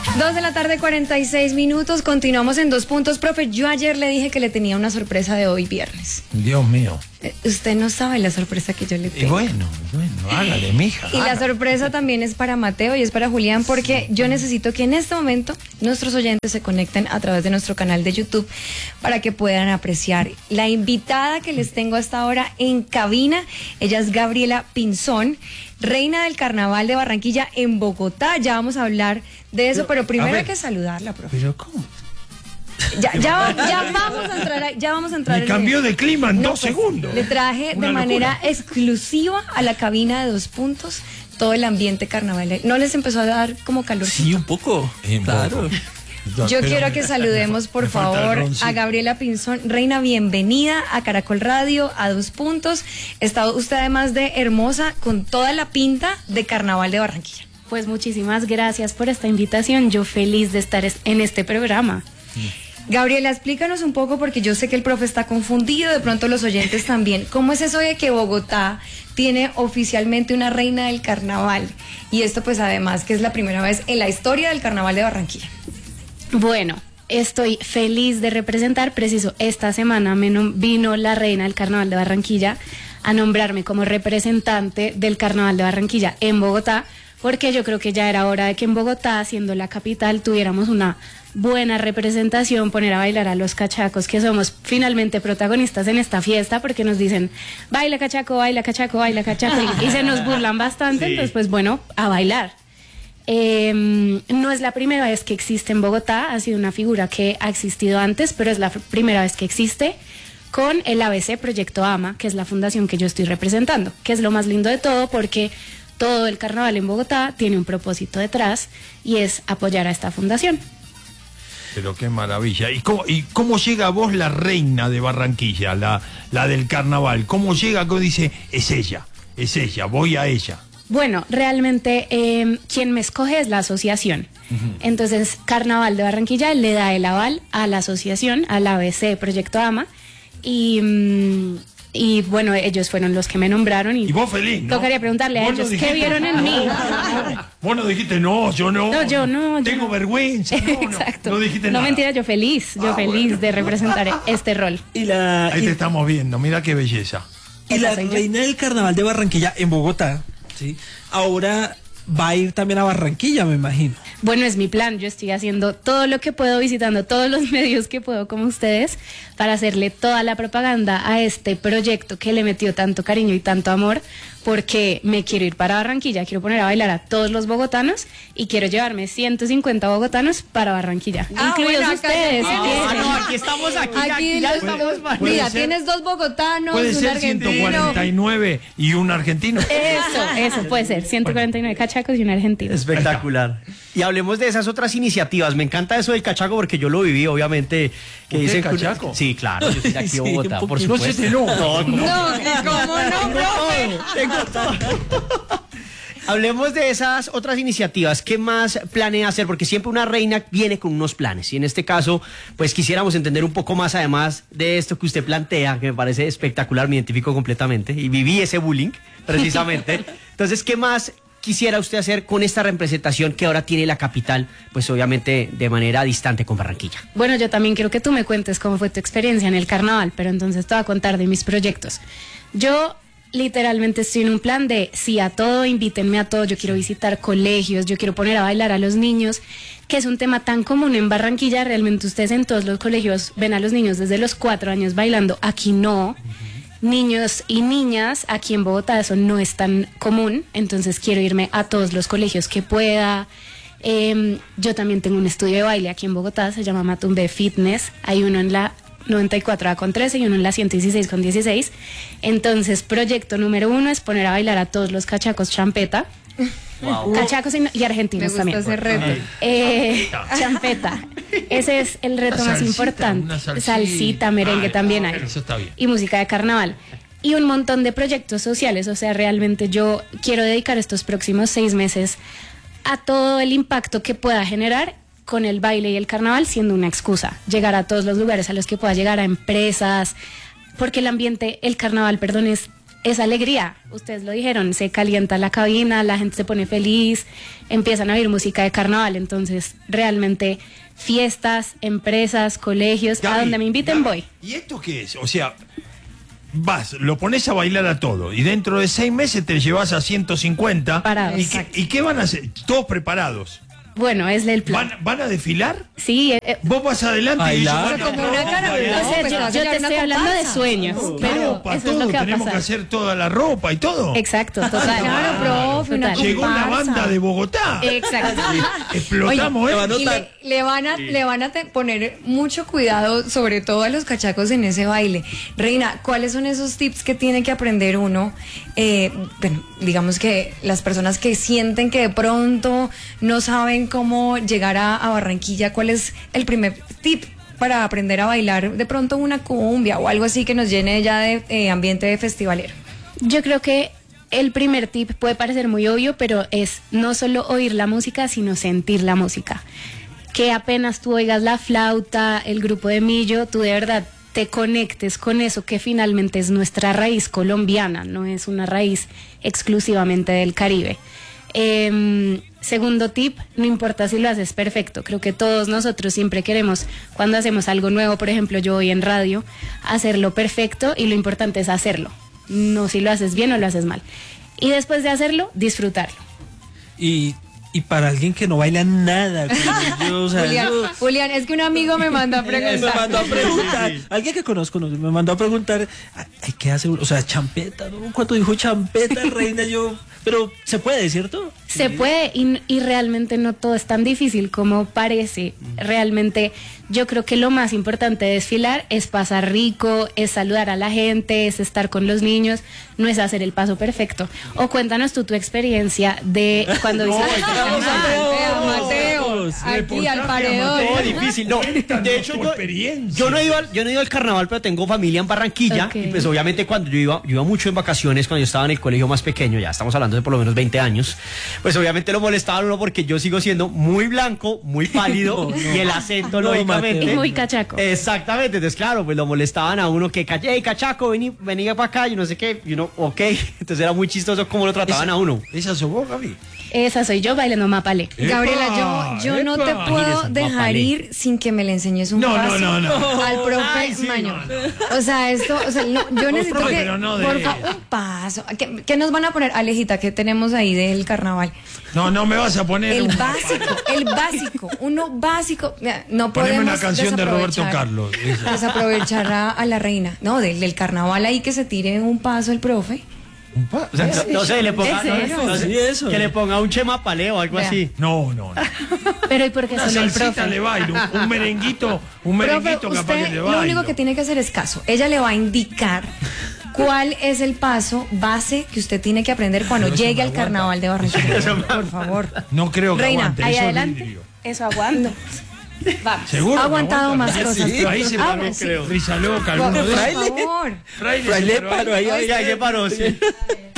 2:46 p.m. Continuamos en 2 puntos. Profe, yo ayer le dije que le tenía una sorpresa de hoy viernes. Dios mío. Usted no sabe la sorpresa que yo le tengo. Y bueno, hágale, mija. Y la sorpresa también es para Mateo y es para Julián, porque yo necesito que en este momento nuestros oyentes se conecten a través de nuestro canal de YouTube para que puedan apreciar la invitada que les tengo hasta ahora en cabina. Ella es Gabriela Pinzón, reina del Carnaval de Barranquilla en Bogotá. Ya vamos a hablar de eso, pero primero hay que saludarla, profe. ¿Pero cómo? Ya vamos a entrar. Me cambió de clima en 2 segundos. Le traje de manera exclusiva a la cabina de 2 puntos todo el ambiente carnaval. ¿No les empezó a dar como calor? Sí, un poco. Claro. Yo quiero que saludemos, por favor, a Gabriela Pinzón. Reina, bienvenida a Caracol Radio, a 2 puntos. Está usted, además de hermosa, con toda la pinta de Carnaval de Barranquilla. Pues muchísimas gracias por esta invitación. Yo feliz de estar en este programa. Gabriela, explícanos un poco, porque yo sé que el profe está confundido, de pronto los oyentes también. ¿Cómo es eso de que Bogotá tiene oficialmente una reina del carnaval? Y esto pues además que es la primera vez en la historia del Carnaval de Barranquilla. Bueno, estoy feliz de representar. Preciso, esta semana vino la reina del Carnaval de Barranquilla a nombrarme como representante del Carnaval de Barranquilla en Bogotá, porque yo creo que ya era hora de que en Bogotá, siendo la capital, tuviéramos una buena representación, poner a bailar a los cachacos, que somos finalmente protagonistas en esta fiesta, porque nos dicen, baila cachaco, baila cachaco, baila cachaco, y se nos burlan bastante, sí. Entonces pues bueno, a bailar. No es la primera vez que existe en Bogotá, ha sido una figura que ha existido antes, pero es la primera vez que existe con el ABC Proyecto AMA, que es la fundación que yo estoy representando, que es lo más lindo de todo, porque todo el carnaval en Bogotá tiene un propósito detrás y es apoyar a esta fundación. Pero qué maravilla. ¿Y cómo llega a vos la reina de Barranquilla, la del carnaval? ¿Cómo llega? ¿Cómo dice? Es ella, voy a ella? Bueno, realmente quien me escoge es la asociación. Entonces, Carnaval de Barranquilla le da el aval a la asociación, al ABC Proyecto AMA, y bueno, ellos fueron los que me nombraron. Y vos feliz, ¿no? Tocaría preguntarle a ellos qué vieron en mí. Vos no dijiste, no, yo no. No, yo no. Tengo vergüenza. No, exacto. No dijiste nada. No, mentira, yo feliz de representar este rol. Ahí te estamos viendo, mira qué belleza. Y la reina del Carnaval de Barranquilla en Bogotá, ¿sí? Ahora va a ir también a Barranquilla, me imagino. Bueno, es mi plan. Yo estoy haciendo todo lo que puedo, visitando todos los medios que puedo como ustedes, para hacerle toda la propaganda a este proyecto que le metió tanto cariño y tanto amor, porque me quiero ir para Barranquilla, quiero poner a bailar a todos los bogotanos y quiero llevarme 150 bogotanos para Barranquilla, incluidos bueno, ustedes. Aquí estamos, aquí ya estamos. Mira, tienes 2 bogotanos, puede un ser argentino. 149 y un argentino. Eso puede ser, 149 cachacos y un argentino. Espectacular. Y hablemos de esas otras iniciativas. Me encanta eso del cachaco porque yo lo viví, obviamente. Que ¿Usted es cachaco? Sí, claro, yo soy de aquí de Bogotá, por No supuesto. se te enoja. ¿Cómo no, profe? Tengo todo. Hablemos de esas otras iniciativas. ¿Qué más planea hacer? Porque siempre una reina viene con unos planes. Y en este caso, pues quisiéramos entender un poco más, además de esto que usted plantea, que me parece espectacular, me identifico completamente. Y viví ese bullying, precisamente. Entonces, ¿qué más quisiera usted hacer con esta representación que ahora tiene la capital, pues obviamente de manera distante con Barranquilla? Bueno, yo también quiero que tú me cuentes cómo fue tu experiencia en el carnaval, pero entonces te voy a contar de mis proyectos. Yo literalmente estoy en un plan de sí a todo, invítenme a todo. Yo quiero visitar colegios, yo quiero poner a bailar a los niños, que es un tema tan común en Barranquilla. Realmente ustedes en todos los colegios ven a los niños desde los 4 años bailando, aquí no. Niños y niñas, aquí en Bogotá eso no es tan común, entonces quiero irme a todos los colegios que pueda. Yo también tengo un estudio de baile aquí en Bogotá, se llama Matumbe Fitness, hay uno en la 94A con 13 y uno en la 116 con 16. Entonces, proyecto número 1 es poner a bailar a todos los cachacos champeta. Wow. Cachacos y argentinos también. Me gusta ese reto. Champeta. Ese es el reto más importante. Salsita, merengue también hay. Eso está bien. Y música de carnaval. Y un montón de proyectos sociales. O sea, realmente yo quiero dedicar estos próximos 6 meses a todo el impacto que pueda generar con el baile y el carnaval, siendo una excusa. Llegar a todos los lugares a los que pueda llegar, a empresas, porque el ambiente, el carnaval, perdón, es es alegría. Ustedes lo dijeron, se calienta la cabina, la gente se pone feliz, empiezan a oír música de carnaval. Entonces, realmente, fiestas, empresas, colegios, a Gaby, donde me inviten Gaby, voy. ¿Y esto qué es? O sea, vas, lo pones a bailar a todo y dentro de 6 meses te llevas a 150. Parados. ¿Y qué van a hacer? Todos preparados. Bueno, es el plan. ¿Van a desfilar? Sí, Vos vas adelante y ellos Bailar. van a- Como una cara, o sea, pues, yo vas a te llevar una estoy hablando de comparsa. sueños, pero Ropa, eso todo, es lo que va a tenemos que pasar. hacer toda la ropa y todo. Exacto, total. Claro, profe, una Total. Llegó la comparsa. banda de Bogotá. Exacto. Explotamos, Oye, ¿eh? y le van a poner mucho cuidado, sobre todo a los cachacos en ese baile. Reina, ¿cuáles son esos tips que tiene que aprender uno? Bueno, digamos que las personas que sienten que de pronto no saben cómo llegar a Barranquilla, ¿cuál es el primer tip para aprender a bailar de pronto una cumbia o algo así que nos llene ya de ambiente de festivalero? Yo creo que el primer tip puede parecer muy obvio, pero es no solo oír la música, sino sentir la música. Que apenas tú oigas la flauta, el grupo de Millo, tú de verdad te conectes con eso que finalmente es nuestra raíz colombiana, no es una raíz exclusivamente del Caribe. Segundo tip, no importa si lo haces perfecto, creo que todos nosotros siempre queremos, cuando hacemos algo nuevo, por ejemplo yo hoy en radio, hacerlo perfecto y lo importante es hacerlo, no si lo haces bien o lo haces mal. Y después de hacerlo, disfrutarlo. Y para alguien que no baila nada, como yo, o sea, Julián, es que un amigo me mandó a me preguntar. mandó a preguntar, alguien que conozco me mandó a preguntar, ay, ¿qué hace? O sea, champeta, ¿no? Cuando dijo champeta, reina, yo, pero se puede, ¿cierto? Se puede y realmente no todo es tan difícil como parece. Realmente yo creo que lo más importante de desfilar es pasar rico, es saludar a la gente, es estar con los niños, no es hacer el paso perfecto. O cuéntanos tú tu experiencia de cuando hiciste Mateo, aquí al paredón. No, difícil. No, de hecho tu experiencia. yo no he ido al carnaval, pero tengo familia en Barranquilla. Ok. Y pues obviamente cuando yo iba mucho en vacaciones, cuando yo estaba en el colegio más pequeño, ya estamos hablando de por lo menos 20 años, pues obviamente lo molestaban uno porque yo sigo siendo muy blanco, muy pálido y el acento No, lógicamente. Mateo. Y muy cachaco. Exactamente, entonces claro, pues lo molestaban a uno que, hey, cachaco, vení para acá, y no sé qué, y uno, ok, entonces era muy chistoso cómo lo trataban a uno. ¿Esa sos vos, Gaby? Esa soy yo bailando mapalé. Gabriela, yo no te ¡Epa! puedo Mire, dejar papale. ir sin que me le enseñes un No, paso no, no. al profe Ay, sí, Maño. no, O sea, esto, o sea, no, yo necesito profe, que, pero no de por ella. favor, un paso. ¿Qué nos van a poner, Alejita, que tenemos ahí del carnaval? No me vas a poner El básico, uno básico. Mira, no Poneme podemos una canción de Roberto desaprovechar- Carlos. esa. Desaprovechar a la reina. No, del carnaval ahí que se tire un paso el profe. O sea, No sé, le ponga, ¿Es no sé, Sí, eso. que le ponga un chema paleo o algo Vea. así. no. Pero ¿y por qué Una solo el salsita profe? le bailo, un merenguito Profe, capaz que usted le lo bailo. único que tiene que hacer es caso. Ella le va a indicar cuál es el paso base que usted tiene que aprender cuando Pero eso llegue me al aguanta. carnaval de Barranquilla. Por favor. No creo que Reina, aguante, Ahí eso es adelante. vidrio. Eso aguanta. Vamos. ¿Seguro? Ha que aguantado aguanta? más cosas. Sí, ahí se Ah, paró, sí. creo. Risa loca, alguno de Por esos. favor. Fraile Fraile se paró paró ahí, Oiga, ¿qué paró? Sí.